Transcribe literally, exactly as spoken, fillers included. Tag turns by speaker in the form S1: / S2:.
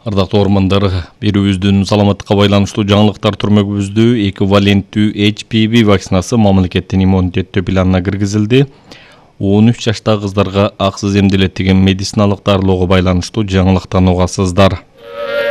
S1: Ардактуу ормандар, берүүбүздүн саламаттыкка байланыштуу жаңылыктар түрмөгүбүздү эквиваленттүү эйч пи ви вакцинасы мамлекеттин иммунитеттөө планына киргизилди. он үч жаштагы кыздарга аксыз эмделет деген медициналык дарылоого байланыштуу жаңылыктан угасыздар.